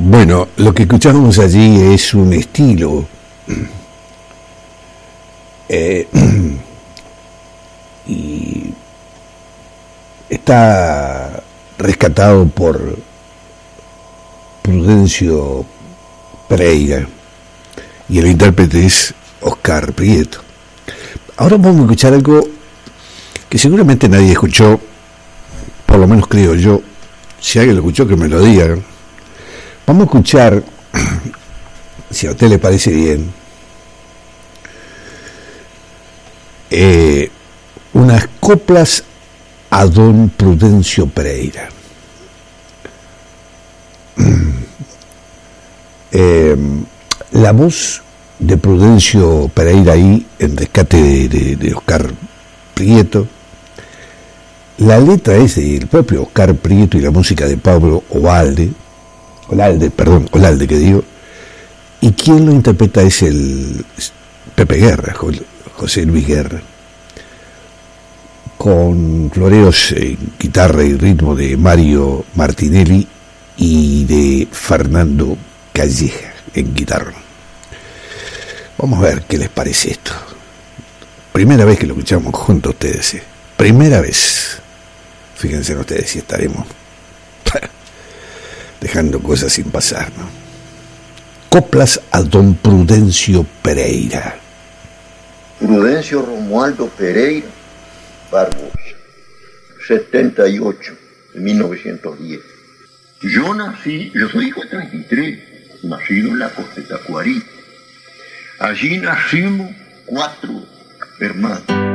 Bueno, lo que escuchamos allí es un estilo eh, y está rescatado por Prudencio Pereira y el intérprete es Oscar Prieto. Ahora vamos a escuchar algo que seguramente nadie escuchó, por lo menos creo yo. Si alguien lo escuchó, que me lo diga. Vamos a escuchar, si a usted le parece bien, unas coplas a don Prudencio Pereira. La voz de Prudencio Pereira ahí en rescate de Oscar Prieto. La letra es del propio Oscar Prieto y la música de Pablo Olalde, que digo, y quien lo interpreta es el Pepe Guerra, José Luis Guerra, con floreos en guitarra y ritmo de Mario Martinelli y de Fernando Calleja en guitarra. Vamos a ver qué les parece esto. Primera vez que lo escuchamos junto a ustedes, primera vez. Fíjense en ustedes si estaremos dejando cosas sin pasar, ¿no? Coplas a don Prudencio Pereira. Prudencio Romualdo Pereira Barbosa, 78 de 1910. Yo soy hijo de 33, nacido en la costa de Tacuarí. Allí nacimos 4 hermanos.